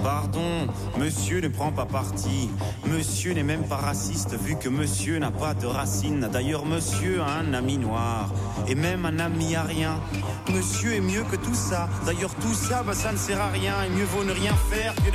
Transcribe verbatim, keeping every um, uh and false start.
Pardon, monsieur ne prend pas parti. Monsieur n'est même pas raciste vu que monsieur n'a pas de racines. D'ailleurs, monsieur a un ami noir et même un ami arien. Monsieur est mieux que tout ça. D'ailleurs, tout ça, bah, ça ne sert à rien. Et mieux vaut ne rien faire que de